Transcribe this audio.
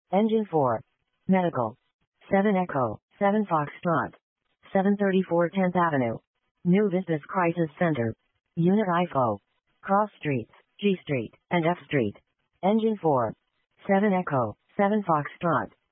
Engine 4. Medical. 7 Echo, 7 Foxtrot. 734 10th Avenue. New Vistas Crisis Center. Unit IFO. Cross Streets, G Street, and F Street. Engine 4. 7 Echo, 7 Foxtrot.